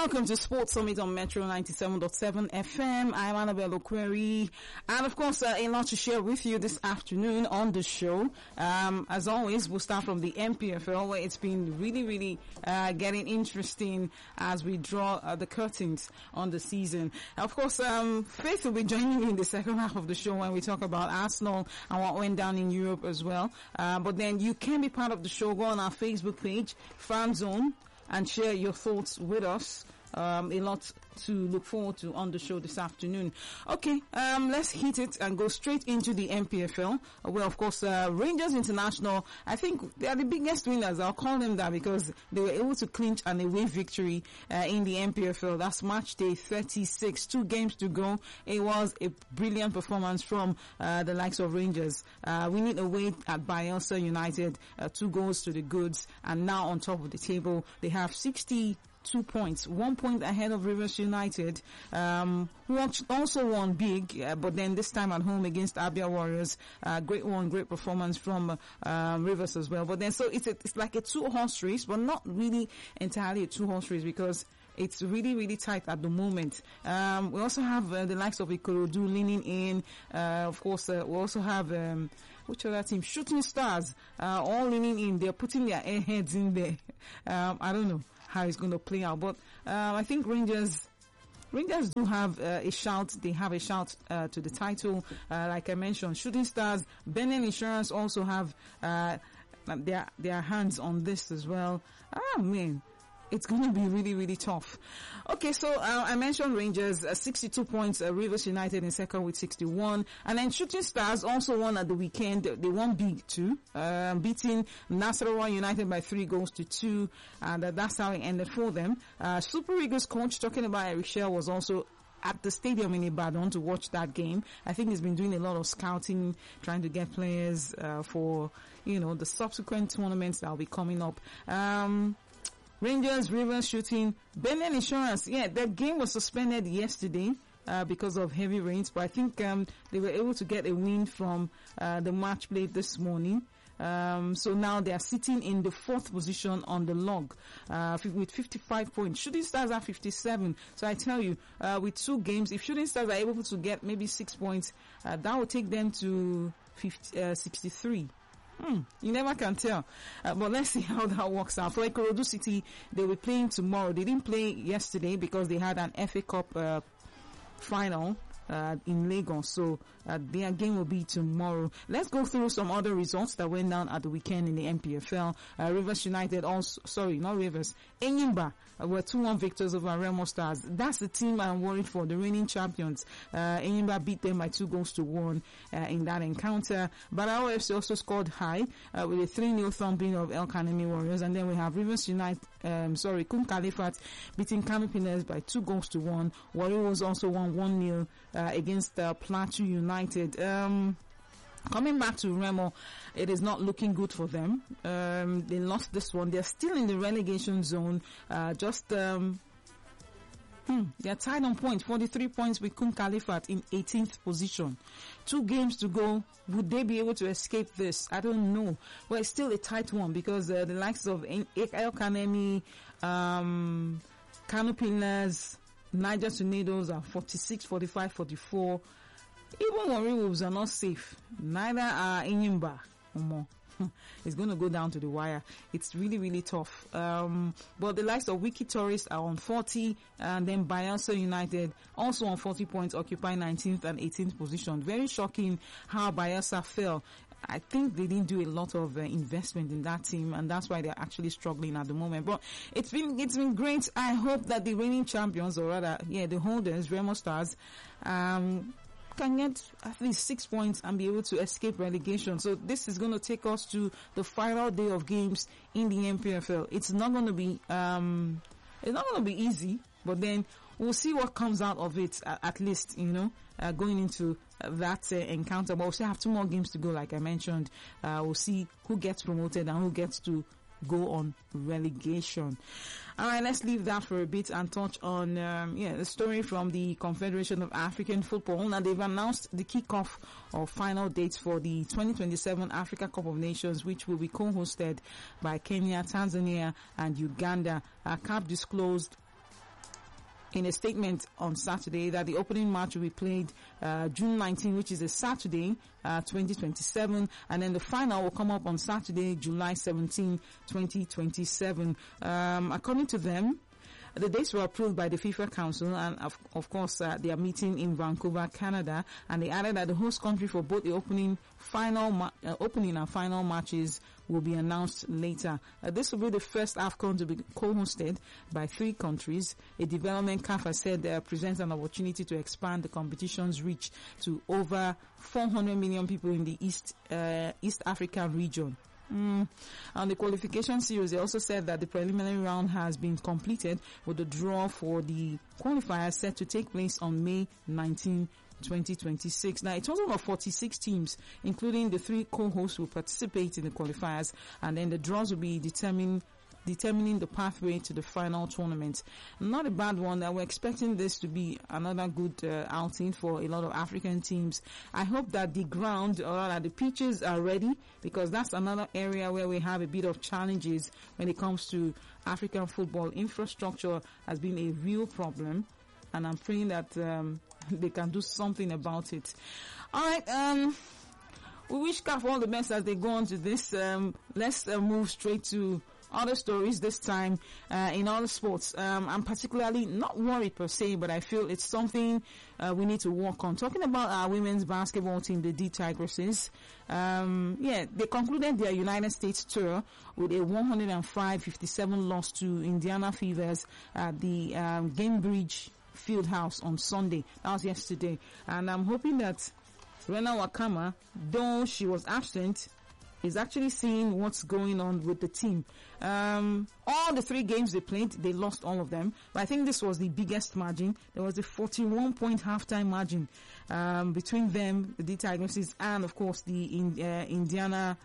Welcome to Sports Summit on Metro 97.7 FM. I'm Annabelle Okweri. And of course, a lot to share with you this afternoon on the show. As always, we'll start from the MPFL, where it's been really getting interesting as we draw the curtains on the season. Of course, Faith will be joining me in the second half of the show when we talk about Arsenal and what went down in Europe as well. But then you can be part of the show. Go on our Facebook page, Fan Zone, and share your thoughts with us. A lot to look forward to on the show this afternoon. Okay, let's hit it and go straight into the MPFL. Well, of course, Rangers International, I think they are the biggest winners. I'll call them that because they were able to clinch an away victory in the MPFL. That's match day 36, 2 games to go. It was a brilliant performance from the likes of Rangers. Winning away at Bielsa United, 2 goals to the goods, and now on top of the table, they have 62 points, 1 point ahead of Rivers United, who also won big, but then this time at home against Abia Warriors. Great performance from Rivers as well. But then, so it's like a 2-horse race, but not really entirely a 2-horse race because it's really tight at the moment. We also have the likes of Ikorodu leaning in. Of course, we also have which other team? Shooting Stars, all leaning in. They're putting their heads in there. I don't know how it's going to play out, but I think Rangers do have a shout. They have a shout to the title. Like I mentioned, Shooting Stars, Benin Insurance also have their hands on this as well. Man, it's going to be really tough. Okay, so I mentioned Rangers, 62 points, Rivers United in second with 61. And then Shooting Stars also won at the weekend. They won big too, beating Nasarawa United by 3 goals to 2. And that's how it ended for them. Super Eagles coach, talking about Eric Shell, was also at the stadium in Ibadan to watch that game. I think he's been doing a lot of scouting, trying to get players for, the subsequent tournaments that will be coming up. Rangers, Rivers, Shooting, Benin Insurance. Yeah, that game was suspended yesterday because of heavy rains, but I think they were able to get a win from the match played this morning. So now they are sitting in the 4th position on the log with 55 points. Shooting Stars are 57. So I tell you, with 2 games, if Shooting Stars are able to get maybe 6 points, that will take them to 63. You never can tell. But let's see how that works out. For Ikorodu City, they will be playing tomorrow. They didn't play yesterday because they had an FA Cup final in Lagos, so their game will be tomorrow. Let's go through some other results that went down at the weekend in the MPFL. Rivers United Enyimba were 2-1 victors over Remo Stars. That's the team I'm worried for, the reigning champions. Enyimba beat them by 2 goals to 1 in that encounter. Barao FC also scored high with a 3-0 thumping of El Kanemi Warriors. And then we have Rivers United, Kun Kalifat beating Kano Pillars by 2 goals to 1. Warriors also won 1-0 against Plateau United. Coming back to Remo, it is not looking good for them. They lost this one. They're still in the relegation zone. They're tied on points, 43 points with Kun Kalifat in 18th position. 2 games to go. Would they be able to escape this? I don't know. Well, it's still a tight one because the likes of El Kanemi, Kano Pillars, Niger Tornadoes are 46, 45, 44. Even Warri Wolves are not safe. Neither are Enyimba. It's going to go down to the wire. It's really tough. But the likes of Wiki Tourists are on 40, and then Bielsa United also on 40 points, occupying 19th and 18th position. Very shocking how Bielsa fell. I think they didn't do a lot of investment in that team, and that's why they're actually struggling at the moment. But it's been great. I hope that the reigning champions, or rather, the holders, Remo Stars, can get at least 6 points and be able to escape relegation. So this is going to take us to the final day of games in the MPFL. It's not going to be easy, but then we'll see what comes out of it, at least, going into that encounter. But we'll still have 2 more games to go, like I mentioned. We'll see who gets promoted and who gets to go on relegation. All right, let's leave that for a bit and touch on the story from the Confederation of African Football. Now, they've announced the kickoff of final dates for the 2027 Africa Cup of Nations, which will be co-hosted by Kenya, Tanzania, and Uganda. CAF disclosed in a statement on Saturday that the opening match will be played June 19, which is a Saturday, 2027, and then the final will come up on Saturday, July 17, 2027. According to them, the dates were approved by the FIFA Council, and of course they are meeting in Vancouver, Canada, and they added that the host country for both the opening and final matches will be announced later. This will be the first AFCON to be co-hosted by 3 countries. A development CAF has said presents an opportunity to expand the competition's reach to over 400 million people in the East African region. On the qualification series, they also said that the preliminary round has been completed with the draw for the qualifiers set to take place on May 19, 2026. Now, a total of 46 teams, including the 3 co-hosts, will participate in the qualifiers, and then the draws will be determining the pathway to the final tournament. Not a bad one. We're expecting this to be another good outing for a lot of African teams. I hope that the ground, or that the pitches are ready, because that's another area where we have a bit of challenges when it comes to African football. Infrastructure has been a real problem, and I'm praying that they can do something about it. All right, we wish CAF all the best as they go on to this. Let's move straight to other stories, this time in other sports. I'm particularly not worried per se, but I feel it's something we need to work on. Talking about our women's basketball team, the D Tigresses, they concluded their United States tour with a 105-57 loss to Indiana Fevers at the Gainbridge Fieldhouse on Sunday. That was yesterday. And I'm hoping that Rena Wakama, though she was absent, is actually seeing what's going on with the team. All the 3 games they played, they lost all of them. But I think this was the biggest margin. There was a 41-point halftime margin between them, the D Tigresses, and of course the Indiana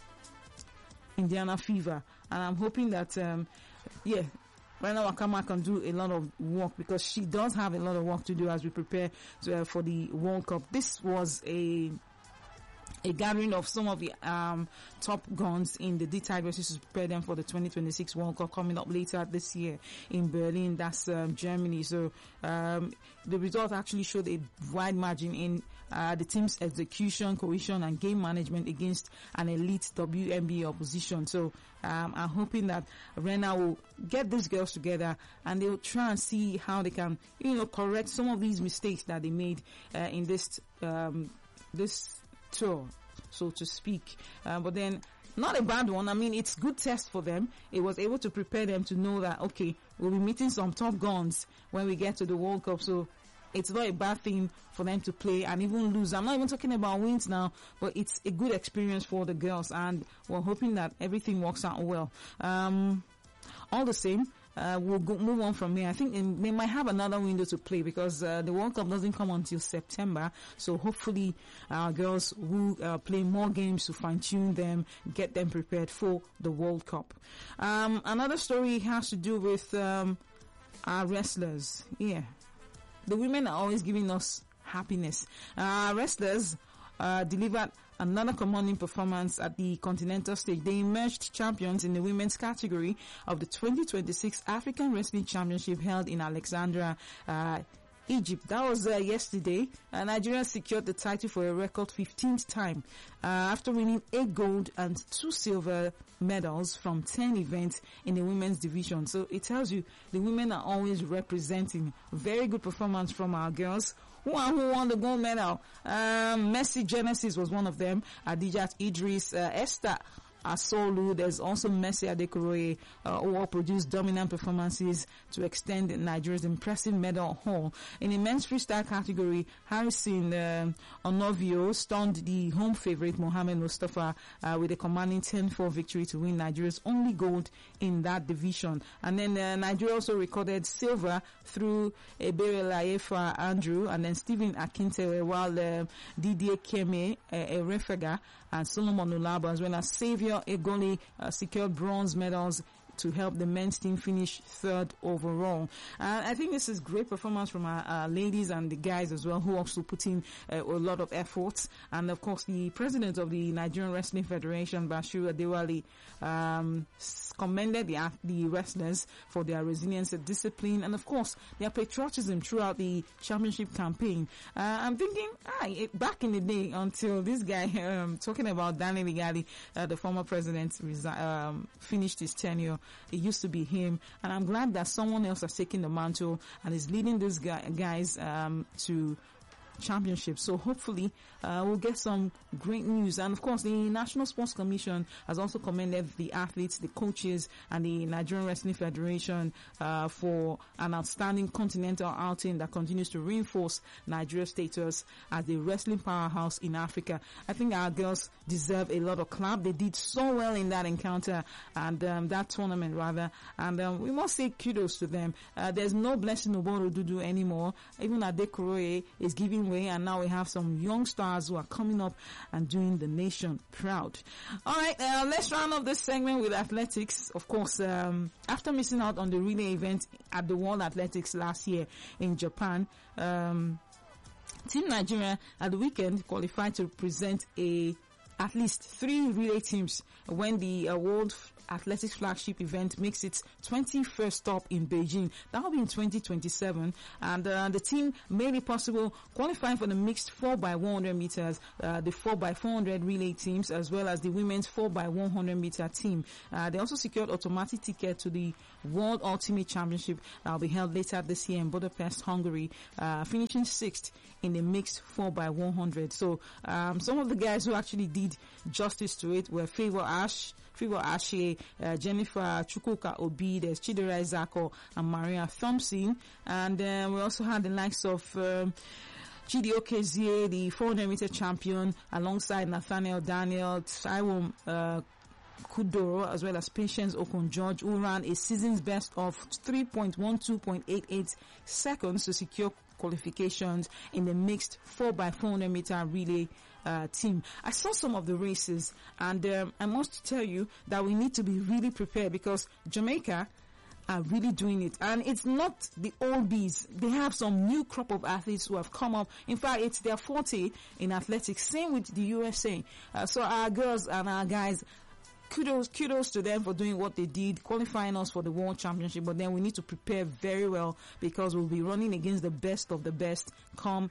Fever. And I'm hoping that, Rena Wakama can do a lot of work, because she does have a lot of work to do as we prepare for the World Cup. This was a gathering of some of the top guns in the D Tigresses to prepare them for the 2026 World Cup coming up later this year in Berlin. That's Germany. So the result actually showed a wide margin in the team's execution, cohesion, and game management against an elite WNBA opposition. So I'm hoping that Rena will get these girls together and they'll try and see how they can, correct some of these mistakes that they made in this tour, so to speak. But then, not a bad one. I mean, it's good test for them. It was able to prepare them to know that, okay, we'll be meeting some top guns when we get to the World Cup. So it's not a bad thing for them to play and even lose. I'm not even talking about wins now, but it's a good experience for the girls, and we're hoping that everything works out well. All the same, we'll move on from here. I think they might have another window to play, because the World Cup doesn't come until September. So hopefully our girls will play more games to fine-tune them, get them prepared for the World Cup. Another story has to do with our wrestlers. Yeah, the women are always giving us happiness. Wrestlers delivered another commanding performance at the continental stage. They emerged champions in the women's category of the 2026 African Wrestling Championship held in Alexandria, Egypt. That was yesterday. Nigeria secured the title for a record 15th time after winning 8 gold and 2 silver medals from 10 events in the women's division. So it tells you the women are always representing. Very good performance from our girls. Who won the gold medal? Mercy Genesis was one of them. Adijat Idris, Esther Asolu. There's also Mercy Adekoroye, who all produced dominant performances to extend Nigeria's impressive medal haul. In the men's freestyle category, Harrison Onovio stunned the home favorite Mohamed Mustafa with a commanding 10-4 victory to win Nigeria's only gold in that division. And then Nigeria also recorded silver through Ebere Layefa Andrew and then Stephen Akintewe, while Didier Keme Erefega and Solomon Ulaba, as well as Xavier Egoli, secured bronze medals to help the men's team finish third overall. I think this is great performance from our ladies and the guys as well, who also put in a lot of efforts. And of course, the president of the Nigerian Wrestling Federation, Bashiru Adewale, commended the wrestlers for their resilience and discipline, and of course their patriotism throughout the championship campaign. I'm thinking, back in the day, until this guy talking about Danny Ligali, the former president, finished his tenure, it used to be him, and I'm glad that someone else has taken the mantle and is leading these guys to championship. So hopefully we'll get some great news. And of course, the National Sports Commission has also commended the athletes, the coaches, and the Nigerian Wrestling Federation for an outstanding continental outing that continues to reinforce Nigeria's status as the wrestling powerhouse in Africa. I think our girls deserve a lot of clap. They did so well in that encounter and that tournament rather, and we must say kudos to them. There's no Blessing Oboro Dudu anymore. Even Adekoroye is giving way, and now we have some young stars who are coming up and doing the nation proud. All right, let's round up this segment with athletics. Of course, after missing out on the relay event at the World Athletics last year in Japan, Team Nigeria at the weekend qualified to present at least 3 relay teams when the World Athletics flagship event makes its 21st stop in Beijing. That will be in 2027, and the team made it possible qualifying for the mixed 4x100 meters, the 4x400 relay teams, as well as the women's 4x100 meter team. They also secured automatic ticket to the World Ultimate Championship that will be held later this year in Budapest, Hungary, finishing 6th in the mixed 4x100. So some of the guys who actually did justice to it were Favor Ashe, Jennifer Chukwuka Obi, there's Chidera Zako and Maria Thompson, and we also had the likes of Chidi Okezie, the 400 meter champion, alongside Nathaniel Daniel, Taiwo Kudoro, as well as Patience Okon-George, who ran a season's best of 3.12.88 seconds to secure qualifications in the mixed 4x400 meter relay team. I saw some of the races, and I must tell you that we need to be really prepared, because Jamaica are really doing it, and it's not the old bees. They have some new crop of athletes who have come up. In fact, it's their forte in athletics. Same with the USA. So our girls and our guys, kudos to them for doing what they did, qualifying us for the World Championship. But then we need to prepare very well, because we'll be running against the best of the best come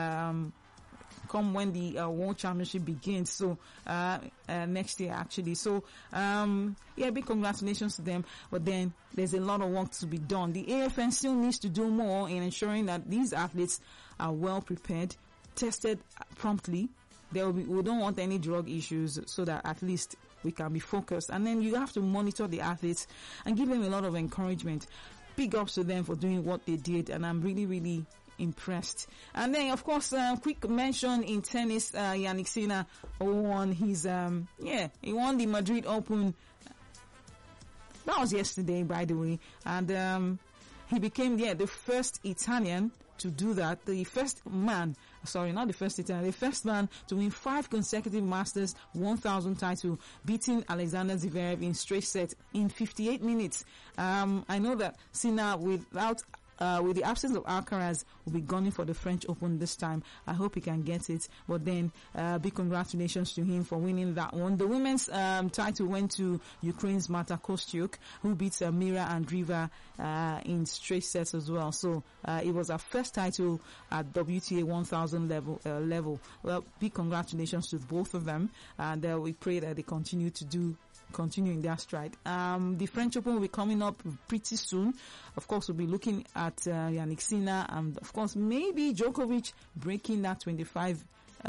when the World Championship begins. So next year actually. So big congratulations to them. But then there's a lot of work to be done. The AFN still needs to do more in ensuring that these athletes are well prepared, tested promptly. We don't want any drug issues, so that at least we can be focused. And then you have to monitor the athletes and give them a lot of encouragement. Big ups to them for doing what they did, and I'm really, really impressed. And then, of course, quick mention in tennis, Yannick Sinner won his, he won the Madrid Open. That was yesterday, by the way. And he became, the first Italian to do that. The first man to win 5 consecutive Masters 1000 title, beating Alexander Zverev in straight set in 58 minutes. I know that Sinner, with the absence of Alcaraz, will be gunning for the French Open this time. I hope he can get it. But then, big congratulations to him for winning that one. The women's title went to Ukraine's Marta Kostyuk, who beat Mira Andreeva in straight sets as well. So it was her first title at WTA 1000 level. Well, big congratulations to both of them, and we pray that they continue in their stride. The French Open will be coming up pretty soon. Of course, we'll be looking at Yannick Sinner, and of course, maybe Djokovic breaking that 25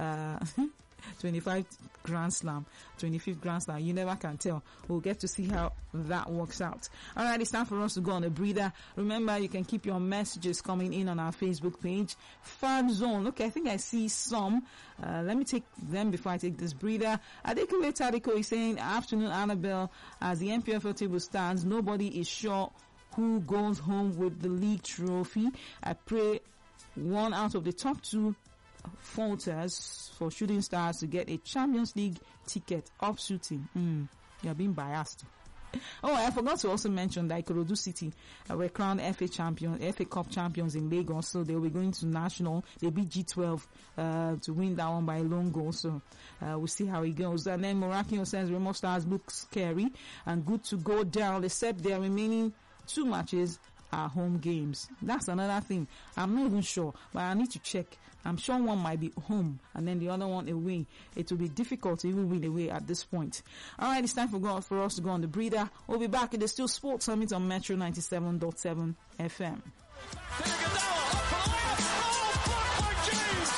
Grand Slam, 25th Grand Slam. You never can tell. We'll get to see how that works out. All right, it's time for us to go on a breather. Remember, you can keep your messages coming in on our Facebook page, Fan Zone. Okay, I think I see some. Let me take them before I take this breather. Adekule Tadiko is saying, afternoon, Annabelle. As the MPFL table stands, nobody is sure who goes home with the league trophy. I pray one out of the top 2 falters for Shooting Stars to get a Champions League ticket. Off shooting. You're being biased. Oh, I forgot to also mention that Ikorodu City were crowned FA Cup champions in Lagos, so they'll be going to national. They beat G12 to win that one by a lone goal. So we'll see how it goes. And then Morakio says Remo Stars look scary and good to go down, except their remaining 2 matches are home games. That's another thing. I'm not even sure, but I need to check. I'm sure one might be home and then the other one away. It will be difficult to even win away at this point. All right, it's time for us to go on the breather. We'll be back in the Still Sports Summit on Metro 97.7 FM.